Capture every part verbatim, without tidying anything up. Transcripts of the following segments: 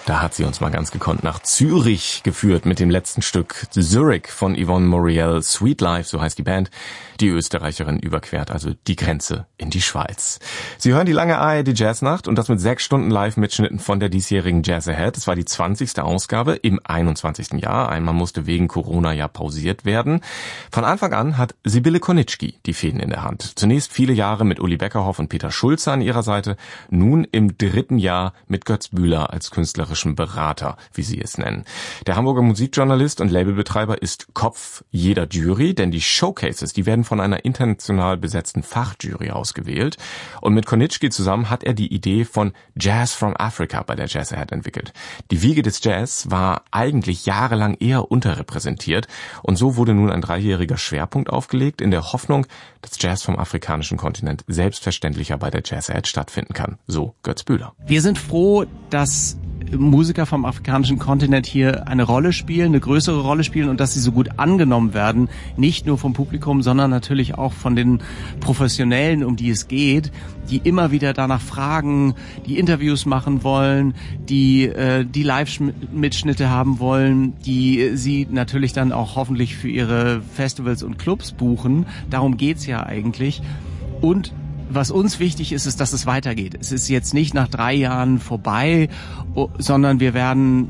Da hat sie uns mal ganz gekonnt nach Zürich geführt mit dem letzten Stück Zurich von Yvonne Moriel. Sweet Life, so heißt die Band. Die Österreicherin überquert also die Grenze in die Schweiz. Sie hören die lange A R D Jazznacht und das mit sechs Stunden Live-Mitschnitten von der diesjährigen Jazz Ahead. Es war die zwanzigste Ausgabe im einundzwanzigsten Jahr. Einmal musste wegen Corona ja pausiert werden. Von Anfang an hat Sibylle Konieczki die Fäden in der Hand. Zunächst viele Jahre mit Uli Beckerhoff und Peter Schulze an ihrer Seite. Nun im dritten Jahr mit Götz Bühler als künstlerischen Berater, wie sie es nennen. Der Hamburger Musikjournalist und Labelbetreiber ist Kopf jeder Jury, denn die Showcases, die werden von einer international besetzten Fachjury ausgewählt. Und mit Konieczki zusammen hat er die Idee von Jazz from Africa bei der Jazz Ahead entwickelt. Die Wiege des Jazz war eigentlich jahrelang eher unterrepräsentiert und so wurde nun ein dreijähriger Schwerpunkt aufgelegt in der Hoffnung, dass Jazz vom afrikanischen Kontinent selbstverständlicher bei der Jazz Ahead stattfinden kann. So Götz Bühler. Wir sind froh, dass Musiker vom afrikanischen Kontinent hier eine Rolle spielen, eine größere Rolle spielen und dass sie so gut angenommen werden, nicht nur vom Publikum, sondern natürlich auch von den Professionellen, um die es geht, die immer wieder danach fragen, die Interviews machen wollen, die äh, die Live-Mitschnitte haben wollen, die sie natürlich dann auch hoffentlich für ihre Festivals und Clubs buchen. Darum geht's ja eigentlich. Und was uns wichtig ist, ist, dass es weitergeht. Es ist jetzt nicht nach drei Jahren vorbei, sondern wir werden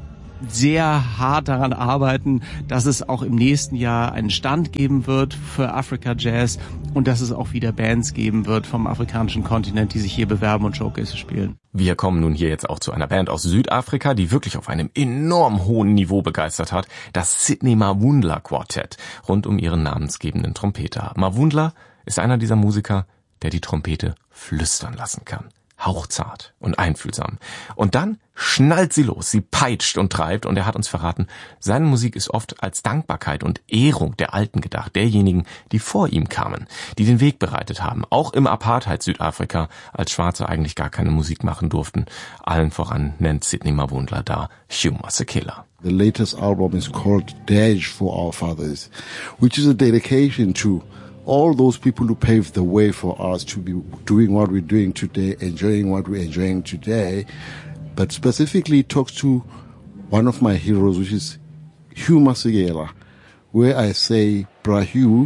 sehr hart daran arbeiten, dass es auch im nächsten Jahr einen Stand geben wird für Africa Jazz und dass es auch wieder Bands geben wird vom afrikanischen Kontinent, die sich hier bewerben und Showcases spielen. Wir kommen nun hier jetzt auch zu einer Band aus Südafrika, die wirklich auf einem enorm hohen Niveau begeistert hat, das Sidney Mavundla Quartett, rund um ihren namensgebenden Trompeter. Mavundla ist einer dieser Musiker, der die Trompete flüstern lassen kann. Hauchzart und einfühlsam. Und dann schnallt sie los, sie peitscht und treibt und er hat uns verraten, seine Musik ist oft als Dankbarkeit und Ehrung der Alten gedacht, derjenigen, die vor ihm kamen, die den Weg bereitet haben, auch im Apartheid-Südafrika, als Schwarze eigentlich gar keine Musik machen durften. Allen voran nennt Sidney Mavundla da Hugh Masekela. The latest album is called Dirge for Our Fathers, which is a dedication to all those people who paved the way for us to be doing what we're doing today, enjoying what we're enjoying today, but specifically talks to one of my heroes, which is Hugh Masekela, where I say, Bra Hugh,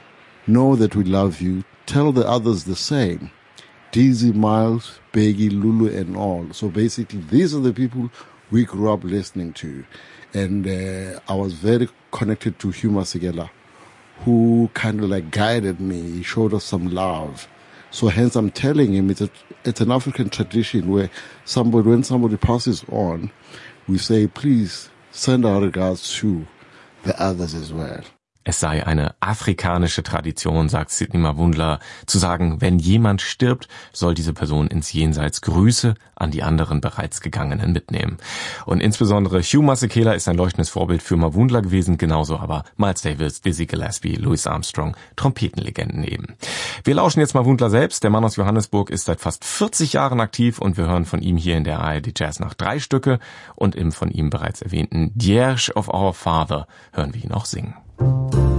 know that we love you, tell the others the same. Dizzy, Miles, Peggy, Lulu, and all. So basically, these are the people we grew up listening to. And uh, I was very connected to Hugh Masekela, who kind of like guided me. He showed us some love. So hence I'm telling him it's a, it's an African tradition where somebody, when somebody passes on, we say, please send our regards to the others as well. Es sei eine afrikanische Tradition, sagt Sidney Mavundla, zu sagen, wenn jemand stirbt, soll diese Person ins Jenseits Grüße an die anderen bereits Gegangenen mitnehmen. Und insbesondere Hugh Masekela ist ein leuchtendes Vorbild für Mavundla gewesen, genauso aber Miles Davis, Dizzy Gillespie, Louis Armstrong, Trompetenlegenden eben. Wir lauschen jetzt Mavundla selbst. Der Mann aus Johannesburg ist seit fast vierzig Jahren aktiv und wir hören von ihm hier in der A R D Jazznacht drei Stücke und im von ihm bereits erwähnten Dirge of Our Father hören wir ihn auch singen.